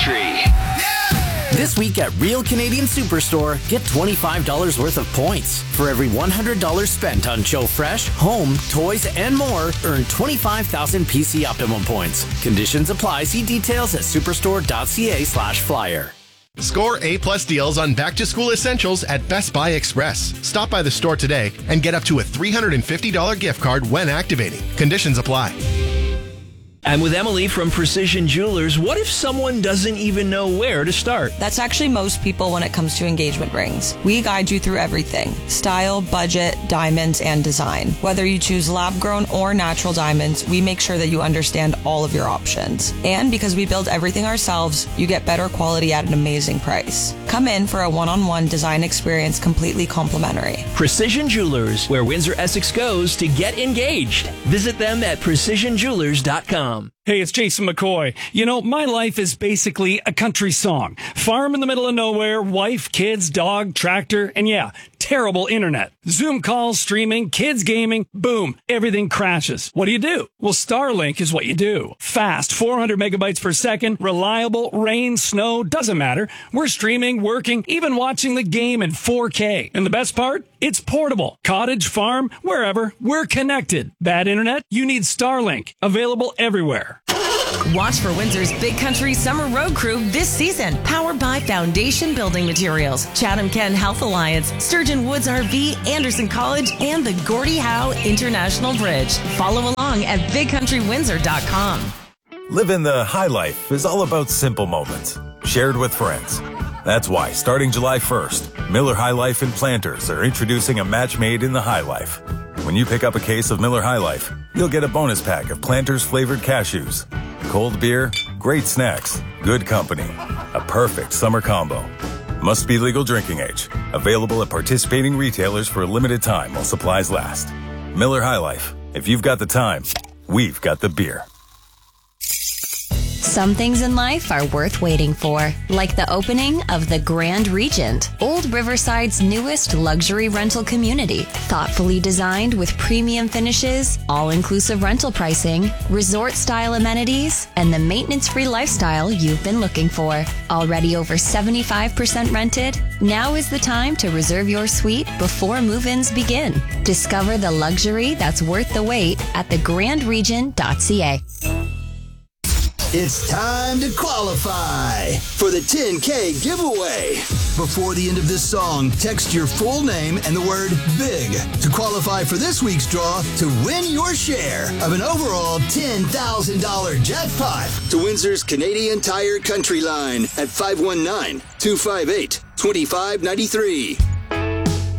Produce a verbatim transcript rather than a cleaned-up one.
Country. This week at Real Canadian Superstore, get twenty-five dollars worth of points. For every one hundred dollars spent on Joe Fresh, home, toys, and more, earn twenty-five thousand P C Optimum points. Conditions apply. See details at superstore.ca slash flyer. Score A-plus deals on back-to-school essentials at Best Buy Express. Stop by the store today and get up to a three hundred fifty dollars gift card when activating. Conditions apply. I'm with Emily from Precision Jewelers. What if someone doesn't even know where to start? That's actually most people when it comes to engagement rings. We guide you through everything: style, budget, diamonds, and design. Whether you choose lab-grown or natural diamonds, we make sure that you understand all of your options. And because we build everything ourselves, you get better quality at an amazing price. Come in for a one-on-one design experience completely complimentary. Precision Jewelers, where Windsor Essex goes to get engaged. Visit them at precision jewelers dot com. Hey, it's Jason McCoy. You know, my life is basically a country song. Farm in the middle of nowhere, wife, kids, dog, tractor, and yeah, terrible internet. Zoom calls, streaming, kids gaming, boom, everything crashes. What do you do? Well, Starlink is what you do. Fast, four hundred megabytes per second, reliable, rain, snow, doesn't matter. We're streaming, working, even watching the game in four K. And the best part? It's portable. Cottage, farm, wherever, we're connected. Bad internet? You need Starlink. Available everywhere. Watch for Windsor's Big Country Summer Road Crew this season. Powered by Foundation Building Materials, Chatham Kent Health Alliance, Sturgeon Woods R V, Anderson College, and the Gordie Howe International Bridge. Follow along at big country windsor dot com. Living the high life is all about simple moments, shared with friends. That's why, starting July first, Miller High Life and Planters are introducing a match made in the High Life. When you pick up a case of Miller High Life, you'll get a bonus pack of Planters flavored cashews. Cold beer, great snacks, good company. A perfect summer combo. Must be legal drinking age. Available at participating retailers for a limited time while supplies last. Miller High Life. If you've got the time, we've got the beer. Some things in life are worth waiting for, like the opening of the Grand Regent, Old Riverside's newest luxury rental community. Thoughtfully designed with premium finishes, all-inclusive rental pricing, resort-style amenities, and the maintenance-free lifestyle you've been looking for. Already over seventy-five percent rented, now is the time to reserve your suite before move-ins begin. Discover the luxury that's worth the wait at the grand regent dot c a. It's time to qualify for the ten K giveaway. Before the end of this song, text your full name and the word BIG to qualify for this week's draw to win your share of an overall ten thousand dollars jackpot to Windsor's Canadian Tire Country Line at five one nine, two five eight, two five nine three.